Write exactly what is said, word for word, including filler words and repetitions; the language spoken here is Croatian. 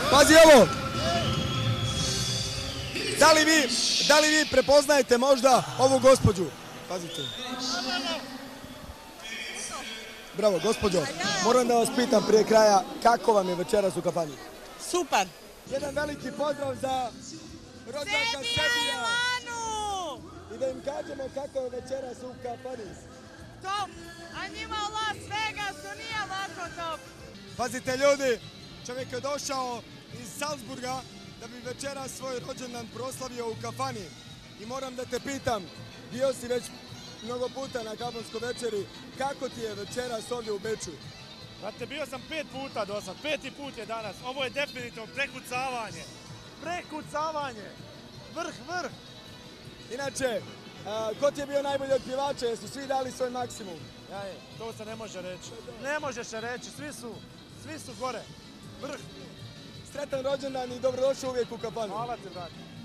Pazi ovo! Da li vi, da li vi prepoznajete možda ovu gospođu? Pazite. Bravo, gospođo. Moram da vas pitam prije kraja, kako vam je večeras u kafani? Super. Jedan veliki pozdrav za rođaka Sebija. I da im kažemo kako je večeras u kafani. Top. A njima u Las Vegasu nije ovako top. Pazite ljudi, čovjek je došao iz Salzburga da bi večeras svoj rođendan proslavio u kafani. I moram da te pitam, bio si već mnogo puta na kafanskoj večeri, kako ti je večeras ovdje u Beču? Znate, bio sam pet puta do sad, peti put je danas. Ovo je definitivno prekucavanje. Prekucavanje. Vrh, vrh. Inače, a, ko ti je bio najbolji od pjevača? Jesu svi dali svoj maksimum? Ja je, to se ne može reći. Ne može se reći, svi su, svi su gore. Vrh. Sretan rođendan i dobrodošao uvijek u kafanu. Hvala ti, brate.